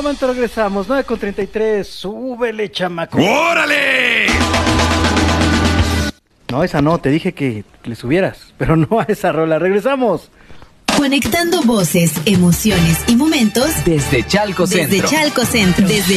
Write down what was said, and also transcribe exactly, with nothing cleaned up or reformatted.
momento regresamos, nueve con treinta y tres, súbele, chamaco. ¡Órale! No, esa no, te dije que le subieras, pero no a esa rola. Regresamos. Conectando voces, emociones y momentos desde Chalco Centro. Desde Chalco Centro. Desde